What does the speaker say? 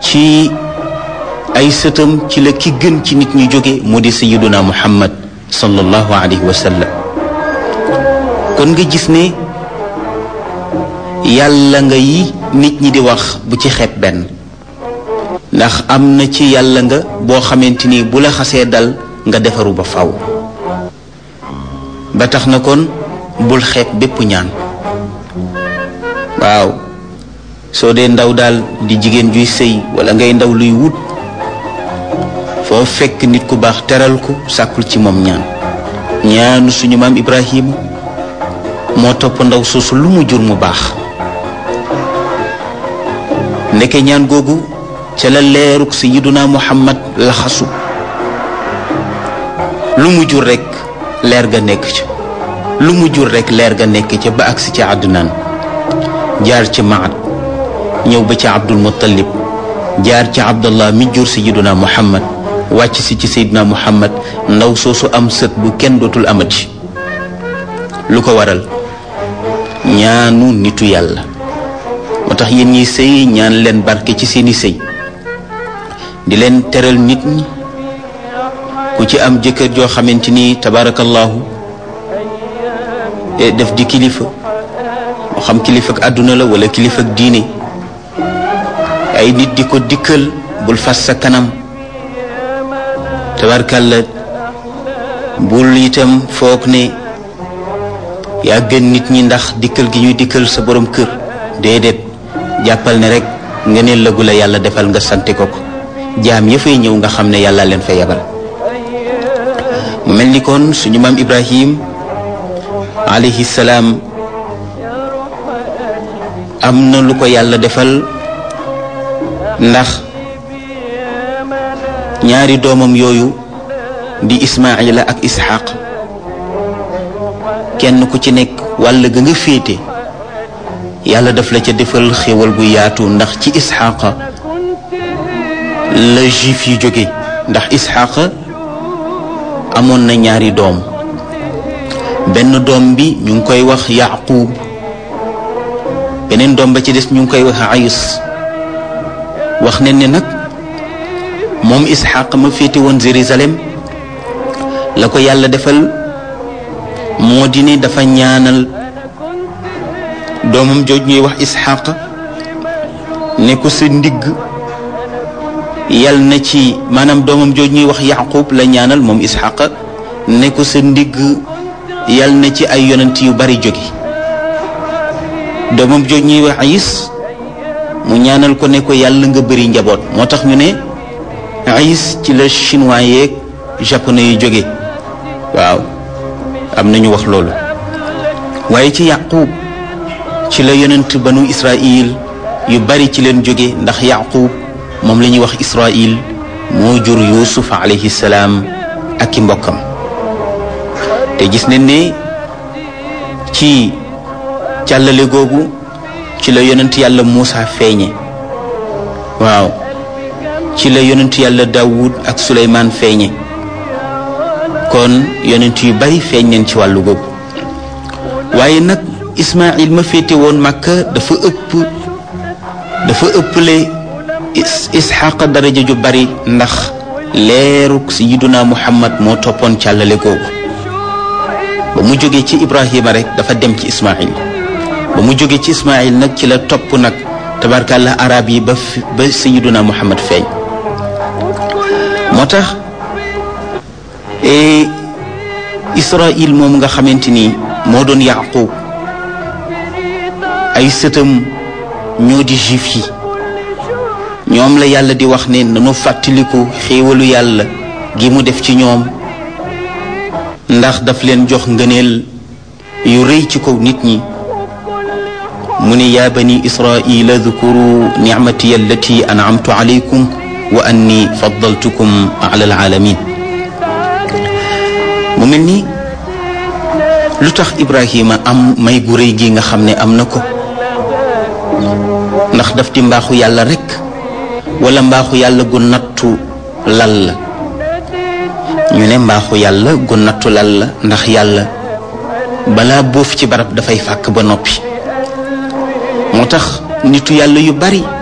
ci ay sëtam ci la ki gën ci nit ñi jóge mu di sayyiduna Muhammad sallallahu alayhi wa sallam. kon nga gis ne yàlla nga yi nit ñi di wax bu ci xeeb benn, ndax am na ci yàlla nga boo xamante ni bu la xasee dal nga defaru ba faw. ba tax na kon bul xeeb bépp ñaan. waaw soo dee ndaw daal di jigéen juy sëy wala ngay ndaw luy wut, foo fekk nit ku baax teral ko sàkkul ci moom ñaan. ñaanu suñu maam Ibrahima moo topp ndaw soosu lu mu jur mu baax. ndeke ñaan googu ca la leeruk sayyiduna Muhammad laxasu, lu mu jur rekk leer ga nekk ca, lu mu jur rekk leer ga nekk ca ba agsi ca Adnaan, jaar ci Maad, ñëw ba ca Abdul Muttalib, jaar ci Abdallah mi jur sayyiduna Muhammad, wàcc si ci sayyiduna Muhammad. ndaw soosu am sët bu kenn dootul amati. lu ko waral? ñaanu nitu yàlla. moo tax yéen ñiy sëy ñaan leen barke ci seeni sëy, di leen teral nit ñi. ku ci am jëkkër joo xamante ni tabarakallahu def di kilifa, moo xam kilifa ak àdduna la wala kilifa ak diine, ay nit di ko dikkal, bul fas sa kanam. tabarkalla bul itam foog ne yaa gën nit ñi ndax dikkal gi ñuy dikkal sa borom kër. déedéet, jàppal ne rek nga ne lëgu la yàlla defal nga sante ko ko. jaam ya fay ñëw nga xam ne yàlla leen fa yebal. mu mel ni kon suñu maam Ibrahim alayhi salaam am na lu ko yàlla defal, ndax ñaari doomam yooyu di Ismaila ak Ishaq, kenn ku ci nekk wàll ga nga féete yàlla daf la ca defal xéewal gu yaatu. ndax ci Ishaq la juif yi jóge, ndax Ishaq amoon na ñaari doom. benn doom bi ñu ngi koy wax Yaqub, beneen doom ba ci des ñu ngi koy wax Ayis. wax ne nag moom Ishaq ma féete woon Jérusalem, la ko yàlla defal moo di ne dafa ñaanal doomam jooj ñuy wax Ishaq ne ko sa ndigg yal na ci, maanaam doomam jooj ñuy wax Yaqub la ñaanal moom Ishaq ne ko sa ndigg yal na ci ay yonent yu bari jóge. doomam jooj ñuy wax Ayis mu ñaanal ko ne ko yàlla nga bëri njaboot. moo tax ñu ne Ayis ci la chinois yeeg japonais yu jóge. waaw am nañu wax loolu. waaye ci Yaqub ci la yonent banu Israil yu bari ci leen jóge, ndax Yaqub moom la ñuy wax Israil moo jur Yuusuf alayhi salaam ak i mbokkam. te gis nañ ne ci càllale googu ci la yonent yàlla Muusa feeñe. waaw ci la yonent yàlla Daawud ak Suleymaan feeñe. kon yonent yu bari feeñ nañ ci wàllu googu. waaye nag Ismaïl ma féete woon Makka dafa ëpple Isxaaq daraja ju bari, ndax leeruk sayyiduna Muhammad moo toppoon càllale googu. ba mu jógee ci Ibrahima rek dafa dem ci Ismaïl. ba mu jógee ci Ismaïl nag ci la topp nag tabarkàllah arab yi ba sayyiduna Muhammad feeñ. moo tax Israil moom nga xamante ni moo doon Yaqub, ay sëtam ñoo di juif yi. ñoom la yàlla di wax ne nanu fàttaliku xéewalu yàlla gi mu def ci ñoom, ndax daf leen jox ngëneel yu rëy ci kaw nit ñi. mu ne yaa bani israila dhkuru nicmati allati an'amtu alaykum wa anni faddaltukum ala alalamin. mu mel ni lu tax Ibrahima am may gu rëy gi nga xam ne am na ko, ndax daf di mbaaxu yàlla rekk wala mbaaxu yàlla gu nattu lal la? ñu ne mbaaxu yàlla gu nattu lal la, ndax yàlla balaa boof ci barab dafay fàkk ba noppi. moo tax nitu yàlla yu bari